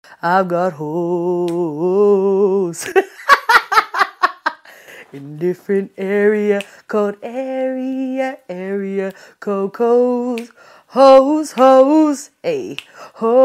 I've got hoes in different area code, area code, hoes, hey, hoes.